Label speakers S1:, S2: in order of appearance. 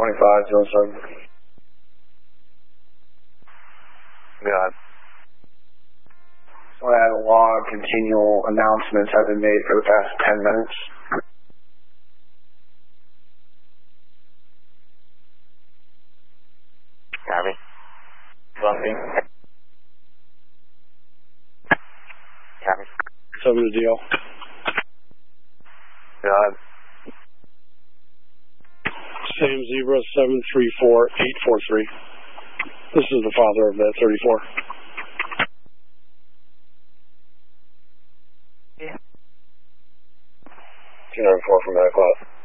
S1: 2507.
S2: God.
S1: So I had a log, continual announcements have been made for the past 10 minutes.
S2: Copy. Bumping. Copy.
S1: 7 to deal.
S2: God.
S1: Same zebra 734843. This is the father of that 34.
S2: Yeah.
S1: 294 from that class.